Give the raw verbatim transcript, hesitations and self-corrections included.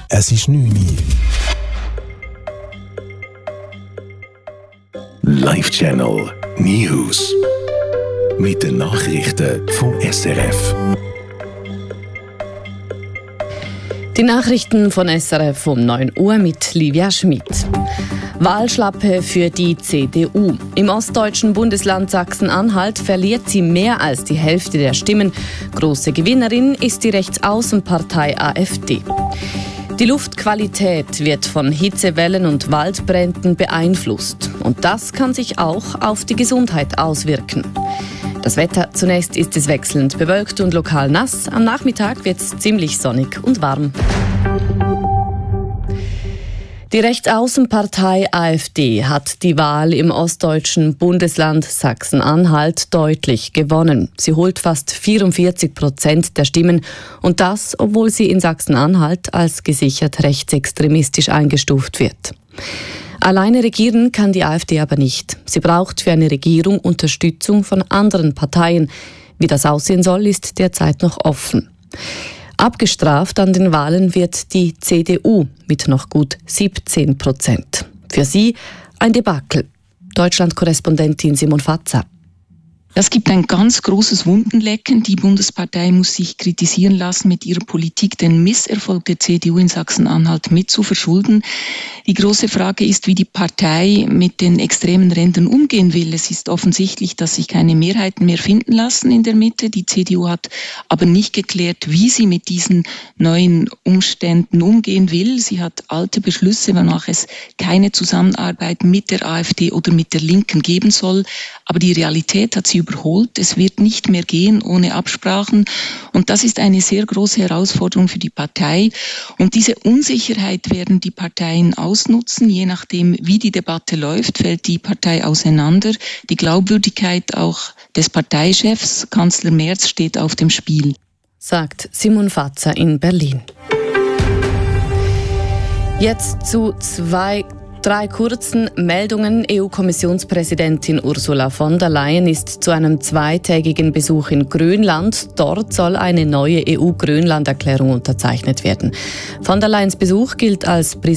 Es ist neun Uhr. Live Channel News. Mit den Nachrichten vom S R F. Die Nachrichten von S R F um neun Uhr mit Livia Schmidt. Wahlschlappe für die C D U. Im ostdeutschen Bundesland Sachsen-Anhalt verliert sie mehr als die Hälfte der Stimmen. Große Gewinnerin ist die Rechtsaußenpartei AfD. Die Luftqualität wird von Hitzewellen und Waldbränden beeinflusst. Und das kann sich auch auf die Gesundheit auswirken. Das Wetter: zunächst ist es wechselnd bewölkt und lokal nass. Am Nachmittag wird es ziemlich sonnig und warm. Die Rechtsaußenpartei AfD hat die Wahl im ostdeutschen Bundesland Sachsen-Anhalt deutlich gewonnen. Sie holt fast vierundvierzig Prozent der Stimmen, und das, obwohl sie in Sachsen-Anhalt als gesichert rechtsextremistisch eingestuft wird. Alleine regieren kann die AfD aber nicht. Sie braucht für eine Regierung Unterstützung von anderen Parteien. Wie das aussehen soll, ist derzeit noch offen. Abgestraft an den Wahlen wird die C D U mit noch gut siebzehn Prozent. Für sie ein Debakel. Deutschland-Korrespondentin Simon Fatzer. Es gibt ein ganz großes Wundenlecken. Die Bundespartei muss sich kritisieren lassen, mit ihrer Politik den Misserfolg der C D U in Sachsen-Anhalt mit zu verschulden. Die große Frage ist, wie die Partei mit den extremen Rändern umgehen will. Es ist offensichtlich, dass sich keine Mehrheiten mehr finden lassen in der Mitte. Die C D U hat aber nicht geklärt, wie sie mit diesen neuen Umständen umgehen will. Sie hat alte Beschlüsse, wonach es keine Zusammenarbeit mit der AfD oder mit der Linken geben soll. Aber die Realität hat sie überholt. Es wird nicht mehr gehen ohne Absprachen. Und das ist eine sehr große Herausforderung für die Partei. Und diese Unsicherheit werden die Parteien ausnutzen. Je nachdem, wie die Debatte läuft, fällt die Partei auseinander. Die Glaubwürdigkeit auch des Parteichefs, Kanzler Merz, steht auf dem Spiel, sagt Simon Fatzer in Berlin. Jetzt zu zwei Drei kurzen Meldungen. E U-Kommissionspräsidentin Ursula von der Leyen ist zu einem zweitägigen Besuch in Grönland. Dort soll eine neue E U-Grönland-Erklärung unterzeichnet werden. Von der Leyens Besuch gilt als